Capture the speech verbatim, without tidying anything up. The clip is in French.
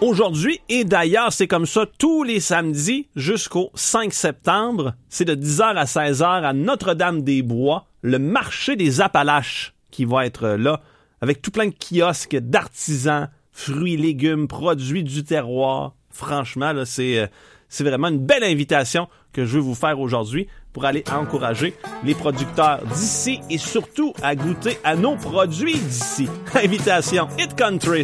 aujourd'hui. Et d'ailleurs, c'est comme ça tous les samedis jusqu'au cinq septembre. C'est de dix heures à seize heures à Notre-Dame-des-Bois, le marché des Appalaches qui va être là, avec tout plein de kiosques d'artisans, fruits, légumes, produits du terroir. Franchement, là, c'est, euh, c'est vraiment une belle invitation que je veux vous faire aujourd'hui pour aller encourager les producteurs d'ici et surtout à goûter à nos produits d'ici. Invitation Hit Country